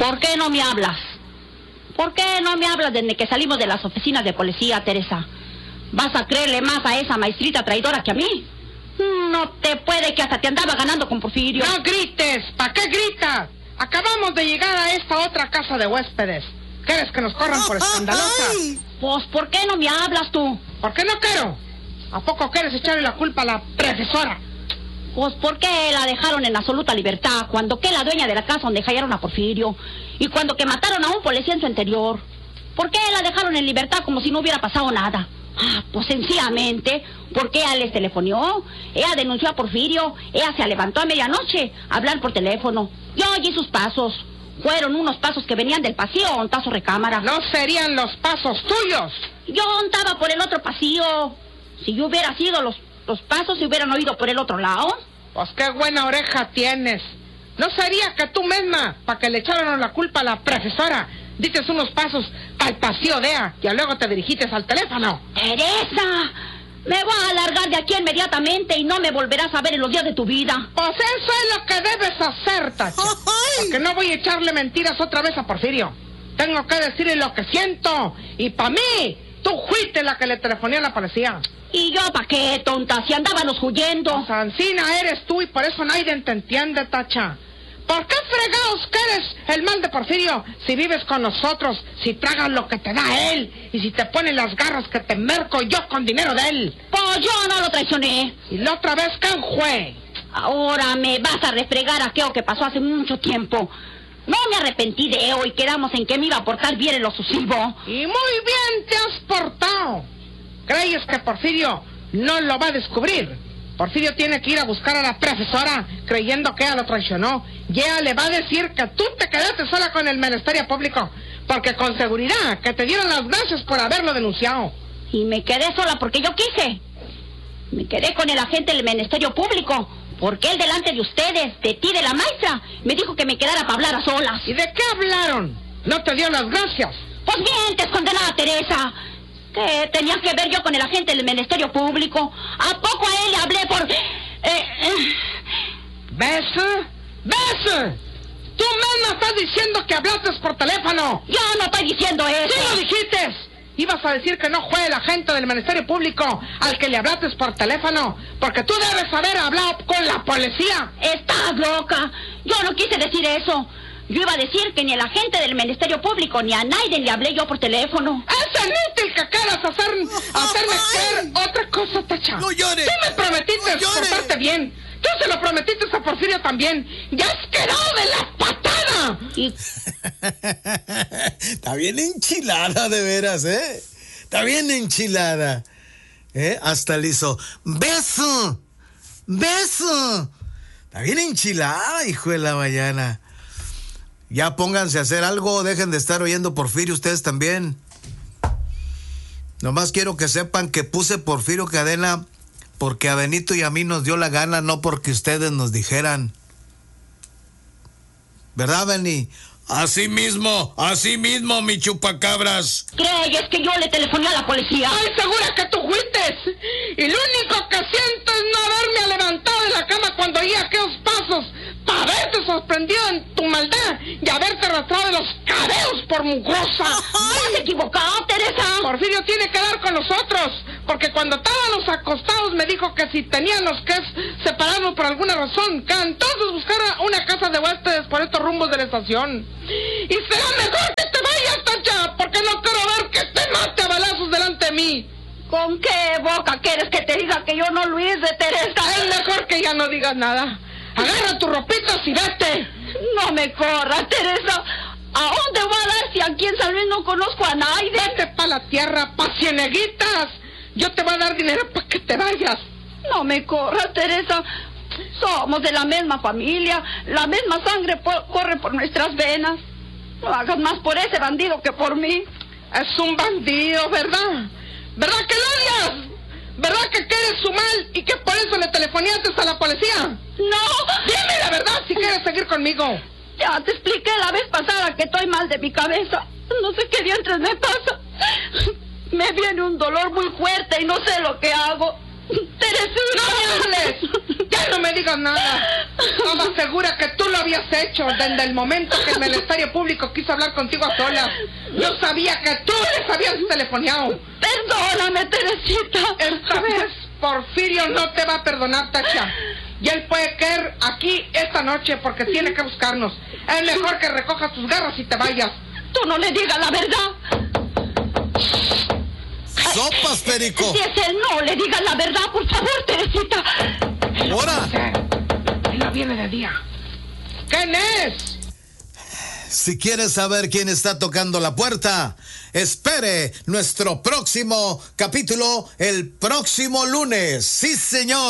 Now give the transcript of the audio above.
¿Por qué no me hablas? ¿Por qué no me hablas desde que salimos de las oficinas de policía, Teresa? ¿Vas a creerle más a esa maestrita traidora que a mí? No te puede que hasta te andaba ganando con Porfirio. ¡No grites! ¿Para qué gritas? Acabamos de llegar a esta otra casa de huéspedes. ¿Quieres que nos corran por escandalosas? Pues, ¿por qué no me hablas tú? ¿Por qué no quiero? ¿A poco quieres echarle la culpa a la profesora? Pues, ¿por qué la dejaron en absoluta libertad cuando que la dueña de la casa donde hallaron a Porfirio y cuando que mataron a un policía en su interior? ¿Por qué la dejaron en libertad como si no hubiera pasado nada? Pues sencillamente porque ella les telefonió, ella denunció a Porfirio, ella se levantó a medianoche a hablar por teléfono. Yo oí sus pasos. Fueron unos pasos que venían del pasillo o un tazo recámara. No serían los pasos tuyos. Yo andaba por el otro pasillo. Si yo hubiera sido los pasos, se hubieran oído por el otro lado. Pues qué buena oreja tienes. ¿No sería que tú misma, para que le echaran la culpa a la profesora, dices unos pasos al pasillo de ella y luego te dirigiste al teléfono? ¡Teresa! Me voy a alargar de aquí inmediatamente y no me volverás a ver en los días de tu vida. Pues eso es lo que debes hacer, Tacha. Porque no voy a echarle mentiras otra vez a Porfirio. Tengo que decirle lo que siento. Y para mí, tú fuiste la que le telefoné a la policía. ¿Y yo pa' qué, tonta? Si andábamos huyendo. Pues Ancina eres tú y por eso nadie te entiende, Tacha. ¿Por qué fregados quieres el mal de Porfirio si vives con nosotros, si tragas lo que te da él y si te ponen las garras que te merco yo con dinero de él? Pues yo no lo traicioné. ¿Y la otra vez quién fue? Ahora me vas a refregar aquello que pasó hace mucho tiempo. No me arrepentí de eso y quedamos en que me iba a portar bien en lo sucesivo. Y muy bien te has portado. ¿Crees que Porfirio no lo va a descubrir? Porfirio tiene que ir a buscar a la profesora creyendo que ella lo traicionó. Y ella le va a decir que tú te quedaste sola con el Ministerio Público. Porque con seguridad que te dieron las gracias por haberlo denunciado. Y me quedé sola porque yo quise. Me quedé con el agente del Ministerio Público. Porque él delante de ustedes, de ti, de la maestra, me dijo que me quedara para hablar a solas. ¿Y de qué hablaron? ¿No te dio las gracias? Pues mientes, condenada Teresa. ¿Qué tenía que ver yo con el agente del Ministerio Público? ¿A poco a él le hablé por...? ¿Ves? ¿Ves? Tú misma estás diciendo que hablaste por teléfono. Yo no estoy diciendo eso. ¿Sí lo dijiste? Ibas a decir que no fue el agente del Ministerio Público al que le hablaste por teléfono, porque tú debes haber hablado con la policía. Estás loca. Yo no quise decir eso. Yo iba a decir que ni el agente del Ministerio Público ni a nadie le hablé yo por teléfono. Es inútil que quieras hacerme creer otra cosa, Tacha. ¡No llores! Tú me prometiste portarte bien. Tú se lo prometiste a Porfirio también. ¡Ya has quedado de la patada! Y... Está bien enchilada, de veras, ¿eh? Está bien enchilada. Hasta le hizo beso. ¡Beso! Está bien enchilada, hijo de la mañana. Ya pónganse a hacer algo, dejen de estar oyendo Porfirio ustedes también. Nomás quiero que sepan que puse Porfirio Cadena porque a Benito y a mí nos dio la gana, no porque ustedes nos dijeran. ¿Verdad, Beni? Así mismo, mi chupacabras. ¿Crees que yo le telefoné a la policía? Estoy segura que tú fuiste. Y lo único que siento es no haberme levantado de la cama cuando oí aquellos pasos, para haberte sorprendido en tu maldad y haberte arrastrado de los cadeos por mugrosa. ¿Estás equivocado, Teresa? Porfirio tiene que dar con nosotros, porque cuando estábamos acostados me dijo que si teníamos que separarnos por alguna razón, que entonces buscara una casa de huéspedes por estos rumbos de la estación. Y será mejor que te vayas, Tacha, porque no quiero ver que te mate a balazos delante de mí. ¿Con qué boca quieres que te diga que yo no lo hice, Teresa? Es mejor que ya no digas nada. Agarra tus ropitas y vete. No me corras, Teresa. ¿A dónde voy a dar si aquí en San Luis no conozco a nadie? Vete pa' la tierra, pa' Cieneguitas. Yo te voy a dar dinero para que te vayas. No me corras, Teresa. Somos de la misma familia. La misma sangre corre por nuestras venas. No hagas más por ese bandido que por mí. Es un bandido, ¿verdad? ¿Verdad que lo odias? ¿Verdad que quieres su mal y que por eso le telefoneaste a la policía? ¡No! Dime la verdad si quieres seguir conmigo. Ya te expliqué la vez pasada que estoy mal de mi cabeza. No sé qué diantres me pasa. Me viene un dolor muy fuerte y no sé lo que hago. Teresita. ¡No me hables! ¡Ya no me digas nada! Estaba segura que tú lo habías hecho desde el momento que el Ministerio Público quiso hablar contigo a solas. Yo sabía que tú les habías telefoneado. Perdóname, Teresita. Esta vez Porfirio no te va a perdonar, Tacha. Y él puede caer aquí esta noche porque tiene que buscarnos. Es mejor que recojas tus garras y te vayas. Tú no le digas la verdad. ¡Sopas, Perico! Si es él, no le digas la verdad, por favor, Teresita. ¡Ahora! Él no viene de día. ¿Quién es? Si quieres saber quién está tocando la puerta, espere nuestro próximo capítulo el próximo lunes. ¡Sí, señor!